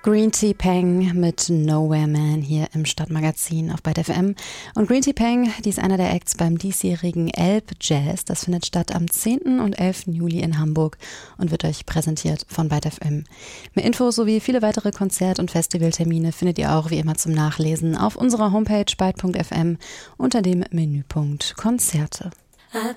Green Tea Peng mit Nowhere Man hier im Stadtmagazin auf Byte FM. Und Green Tea Peng, die ist einer der Acts beim diesjährigen Elb Jazz. Das findet statt am 10. und 11. Juli in Hamburg und wird euch präsentiert von Byte FM. Mehr Infos sowie viele weitere Konzert- und Festivaltermine findet ihr auch wie immer zum Nachlesen auf unserer Homepage byte.fm unter dem Menüpunkt Konzerte.